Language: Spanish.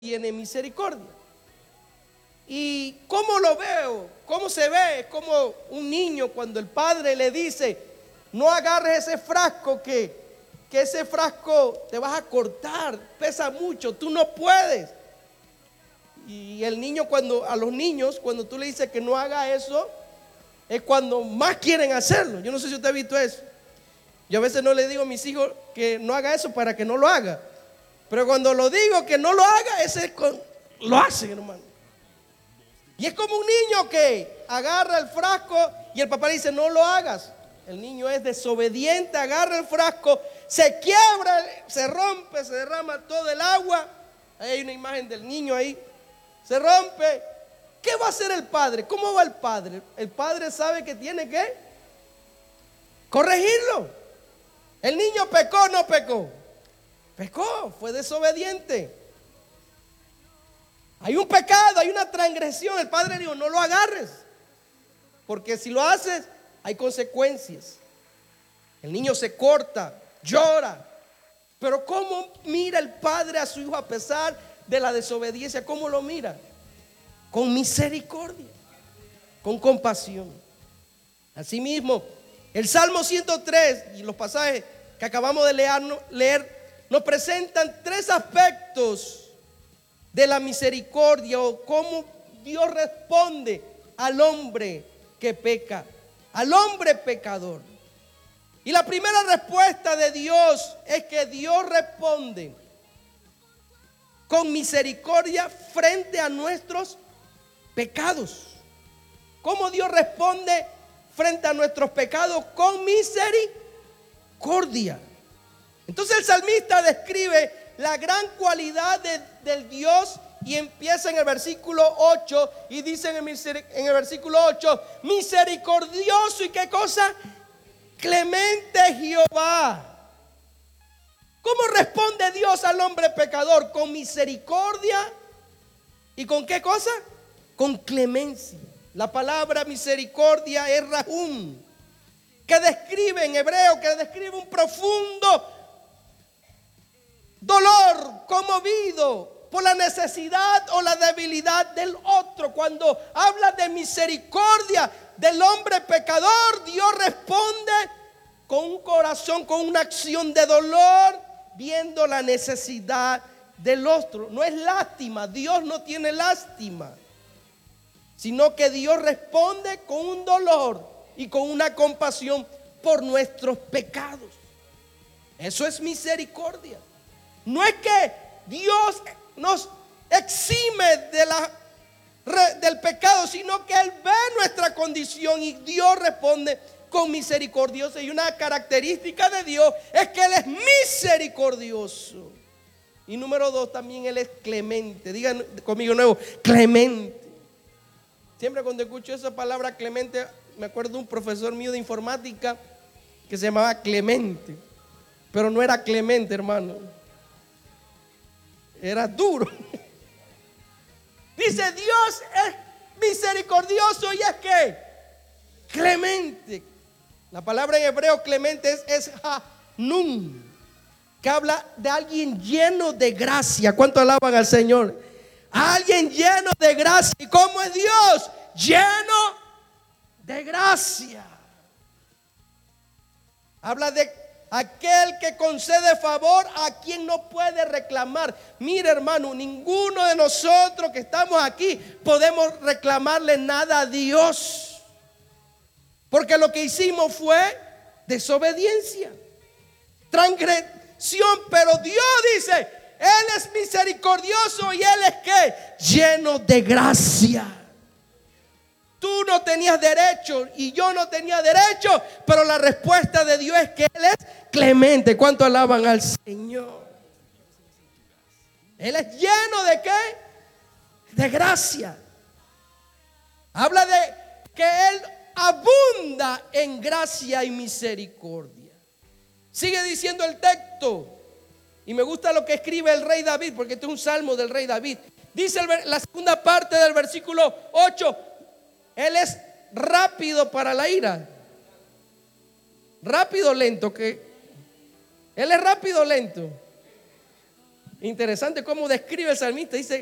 tiene misericordia. ¿Y cómo lo veo? ¿Cómo se ve? Es como un niño cuando el padre le dice: no agarres ese frasco que ese frasco te vas a cortar, pesa mucho, tú no puedes. Y el niño, a los niños, cuando tú le dices que no haga eso, es cuando más quieren hacerlo. Yo no sé si usted ha visto eso. Yo a veces no le digo a mis hijos que no haga eso para que no lo haga, pero cuando lo digo que no lo haga, lo hacen, hermano. Y es como un niño que agarra el frasco y el papá le dice: no lo hagas. El niño es desobediente, agarra el frasco, se quiebra, se rompe, se derrama todo el agua. Ahí hay una imagen del niño ahí. Se rompe. ¿Qué va a hacer el padre? ¿Cómo va el padre? El padre sabe que tiene que corregirlo. El niño pecó, no pecó. Pecó, fue desobediente. Hay un pecado, hay una transgresión. El padre dijo: no lo agarres, porque si lo haces hay consecuencias. El niño se corta, llora. Pero ¿cómo mira el padre a su hijo a pesar de la desobediencia? ¿Cómo lo mira? Con misericordia, con compasión. Asimismo, el Salmo 103 y los pasajes que acabamos de leer nos presentan tres aspectos de la misericordia, o cómo Dios responde al hombre que peca, al hombre pecador. Y la primera respuesta de Dios es que Dios responde con misericordia frente a nuestros pecados. ¿Cómo Dios responde frente a nuestros pecados? Con misericordia. Entonces el salmista describe la gran cualidad del Dios y empieza en el versículo 8 y dice en el versículo 8: misericordioso y ¿qué cosa? Clemente Jehová. ¿Cómo responde Dios al hombre pecador? Con misericordia. ¿Y con qué cosa? Con clemencia. La palabra misericordia es rahum, que describe en hebreo, que describe un profundo dolor conmovido por la necesidad o la debilidad del otro. Cuando habla de misericordia del hombre pecador, Dios responde con un corazón, con una acción de dolor, viendo la necesidad del otro. No es lástima, Dios no tiene lástima, sino que Dios responde con un dolor y con una compasión por nuestros pecados. Eso es misericordia. No es que Dios nos exime del pecado, sino que Él ve nuestra condición y Dios responde con misericordioso. Y una característica de Dios es que Él es misericordioso. Y número dos, también Él es clemente. Digan conmigo nuevo: clemente. Siempre cuando escucho esa palabra clemente, me acuerdo de un profesor mío de informática que se llamaba Clemente. Pero no era clemente, hermano. Era duro. Dice: Dios es misericordioso y es que clemente. La palabra en hebreo clemente es hanun, que habla de alguien lleno de gracia. ¿Cuánto alaban al Señor? Alguien lleno de gracia. ¿Y cómo es Dios? Lleno de gracia. Habla de aquel que concede favor a quien no puede reclamar. Mira, hermano, ninguno de nosotros que estamos aquí podemos reclamarle nada a Dios, porque lo que hicimos fue desobediencia, transgresión. Pero Dios dice: Él es misericordioso y Él es ¿qué? Lleno de gracia. Tú no tenías derecho y yo no tenía derecho, pero la respuesta de Dios es que Él es clemente. ¿Cuánto alaban al Señor? Él es lleno de ¿qué? De gracia. Habla de que Él abunda en gracia y misericordia. Sigue diciendo el texto, y me gusta lo que escribe el rey David, porque este es un salmo del rey David. Dice la segunda parte del versículo 8: Él es rápido para la ira. Rápido, lento, que Él es rápido, lento. Interesante cómo describe el salmista. Dice,